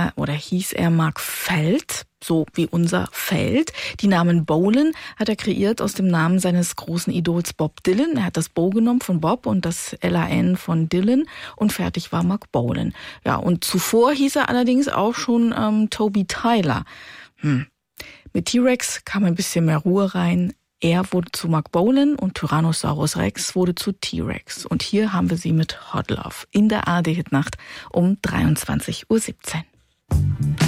hieß er Mark Feld, so wie unser Feld. Die Namen Bolan hat er kreiert aus dem Namen seines großen Idols Bob Dylan. Er hat das Bo genommen von Bob und das LAN von Dylan und fertig war Mark Bolan. Ja, und zuvor hieß er allerdings auch schon Toby Tyler. Mit T-Rex kam ein bisschen mehr Ruhe rein. Er wurde zu Mark Bolan und Tyrannosaurus Rex wurde zu T-Rex. Und hier haben wir sie mit Hot Love in der ARD-Hitnacht um 23:17 Uhr.